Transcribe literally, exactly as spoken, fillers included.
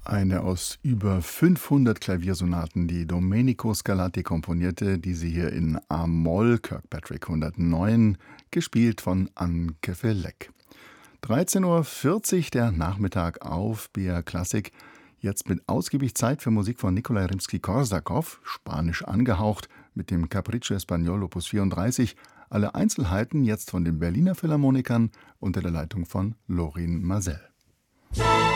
Eine aus über fünfhundert Klaviersonaten, die Domenico Scarlatti komponierte, die Sie hier in A-Moll, Kirkpatrick hundertneun, gespielt von Anke Veleck. dreizehn Uhr vierzig, der Nachmittag auf B R Klassik. Jetzt mit ausgiebig Zeit für Musik von Nikolai Rimski-Korsakow, spanisch angehaucht, mit dem Capriccio Espagnol Opus vierunddreißig. Alle Einzelheiten jetzt von den Berliner Philharmonikern unter der Leitung von Lorin Maazel.